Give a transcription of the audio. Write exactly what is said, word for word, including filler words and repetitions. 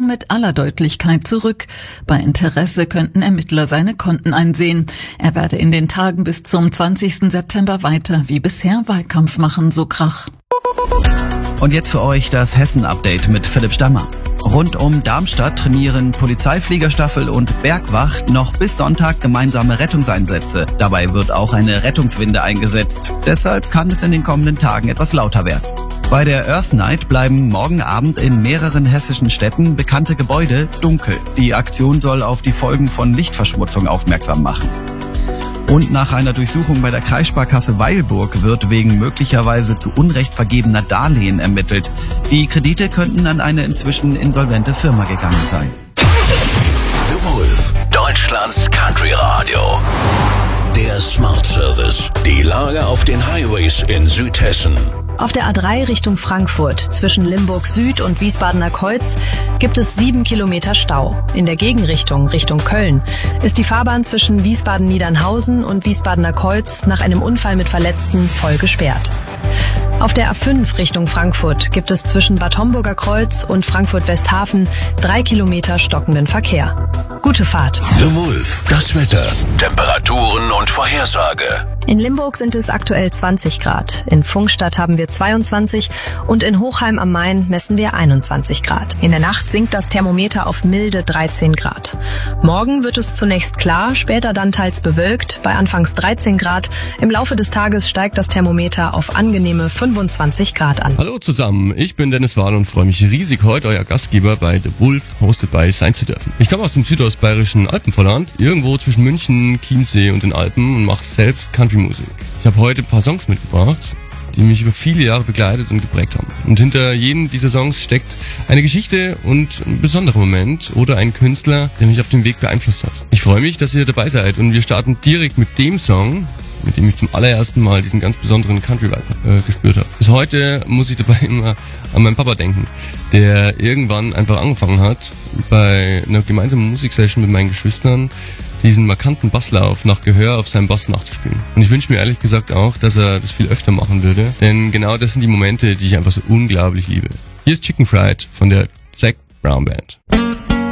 mit aller Deutlichkeit zurück. Bei Interesse könnten Ermittler seine Konten einsehen. Er werde in den Tagen bis zum zwanzigsten September weiter wie bisher Wahlkampf machen, so Krach. Und jetzt für euch das Hessen-Update mit Philipp Stammer. Rund um Darmstadt trainieren Polizeifliegerstaffel und Bergwacht noch bis Sonntag gemeinsame Rettungseinsätze. Dabei wird auch eine Rettungswinde eingesetzt. Deshalb kann es in den kommenden Tagen etwas lauter werden. Bei der Earth Night bleiben morgen Abend in mehreren hessischen Städten bekannte Gebäude dunkel. Die Aktion soll auf die Folgen von Lichtverschmutzung aufmerksam machen. Und nach einer Durchsuchung bei der Kreissparkasse Weilburg wird wegen möglicherweise zu Unrecht vergebener Darlehen ermittelt. Die Kredite könnten an eine inzwischen insolvente Firma gegangen sein. The Wolf, Deutschlands Country Radio. Der Smart Service. Die Lage auf den Highways in Südhessen. Auf der A drei Richtung Frankfurt zwischen Limburg Süd und Wiesbadener Kreuz gibt es sieben Kilometer Stau. In der Gegenrichtung Richtung Köln ist die Fahrbahn zwischen Wiesbaden-Niedernhausen und Wiesbadener Kreuz nach einem Unfall mit Verletzten voll gesperrt. Auf der A fünf Richtung Frankfurt gibt es zwischen Bad Homburger Kreuz und Frankfurt-Westhafen drei Kilometer stockenden Verkehr. Gute Fahrt. The Wolf, das Wetter, Temperaturen und Vorhersage. In Limburg sind es aktuell zwanzig Grad, in Pfungstadt haben wir zweiundzwanzig und in Hochheim am Main messen wir einundzwanzig Grad. In der Nacht sinkt das Thermometer auf milde dreizehn Grad. Morgen wird es zunächst klar, später dann teils bewölkt, bei anfangs dreizehn Grad. Im Laufe des Tages steigt das Thermometer auf angenehme fünfundzwanzig Grad an. Hallo zusammen, ich bin Dennis Wahl und freue mich riesig, heute euer Gastgeber bei The Wolf, hosted by, sein zu dürfen. Ich komme aus dem südostbayerischen Alpenvorland, irgendwo zwischen München, Chiemsee und den Alpen und mache selbst Country Musik. Ich habe heute ein paar Songs mitgebracht, die mich über viele Jahre begleitet und geprägt haben. Und hinter jedem dieser Songs steckt eine Geschichte und ein besonderer Moment oder ein Künstler, der mich auf dem Weg beeinflusst hat. Ich freue mich, dass ihr dabei seid und wir starten direkt mit dem Song, mit dem ich zum allerersten Mal diesen ganz besonderen Country-Vibe äh, gespürt habe. Bis heute muss ich dabei immer an meinen Papa denken, der irgendwann einfach angefangen hat, bei einer gemeinsamen Musiksession mit meinen Geschwistern diesen markanten Basslauf nach Gehör auf seinem Bass nachzuspielen. Und ich wünsche mir ehrlich gesagt auch, dass er das viel öfter machen würde, denn genau das sind die Momente, die ich einfach so unglaublich liebe. Hier ist Chicken Fried von der Zac Brown Band.